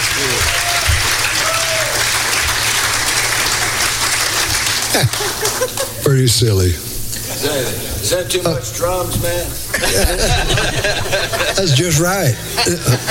Pretty silly. Is that too much drums, man? That's just right.